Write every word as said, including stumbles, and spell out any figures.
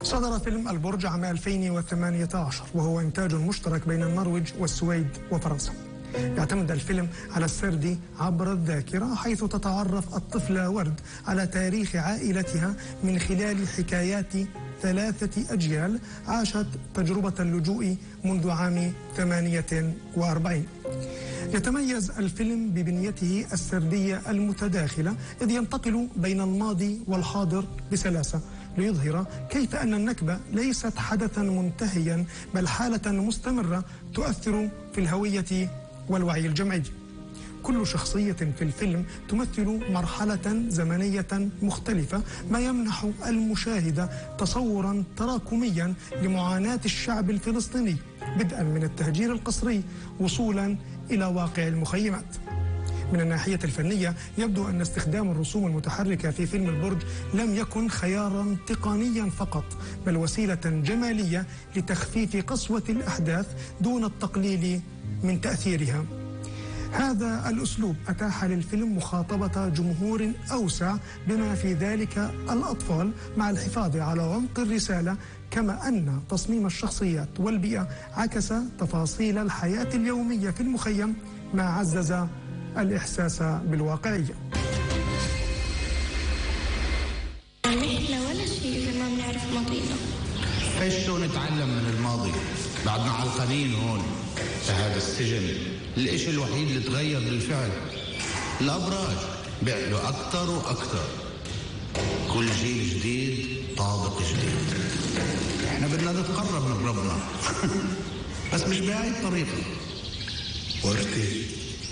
صدر فيلم البرج عام ألفين وثمانية عشر وهو إنتاج مشترك بين النرويج والسويد وفرنسا. يعتمد الفيلم على السرد عبر الذاكرة، حيث تتعرف الطفلة ورد على تاريخ عائلتها من خلال حكايات ثلاثة أجيال عاشت تجربة اللجوء منذ عام ثمانية وأربعين. يتميز الفيلم ببنيته السردية المتداخلة، إذ ينتقل بين الماضي والحاضر بسلاسة، ليظهر كيف أن النكبة ليست حدثا منتهيا بل حالة مستمرة تؤثر في الهوية والوعي الجمعي. كل شخصية في الفيلم تمثل مرحلة زمنية مختلفة، ما يمنح المشاهد تصورا تراكميا لمعاناة الشعب الفلسطيني، بدءا من التهجير القسري وصولا إلى واقع المخيمات. من الناحية الفنية يبدو أن استخدام الرسوم المتحركة في فيلم البرج لم يكن خيارا تقنيا فقط، بل وسيلة جمالية لتخفيف قسوة الأحداث دون التقليل من تأثيرها. هذا الأسلوب أتاح للفيلم مخاطبة جمهور أوسع بما في ذلك الأطفال، مع الحفاظ على عمق الرسالة، كما أن تصميم الشخصيات والبيئة عكس تفاصيل الحياة اليومية في المخيم، ما عزز الإحساس بالواقعية. نحن ولا شيء إذا ما بنعرف ماضينا. ايش شو نتعلم من الماضي؟ بعدنا علقانين هون في هذا السجن. الاشي الوحيد اللي تغير بالفعل الابراج، بيعلوا اكثر واكثر، كل جيل جديد طابق جديد. احنا بدنا نتقرب من ربنا بس مش بهاي الطريقة. وردي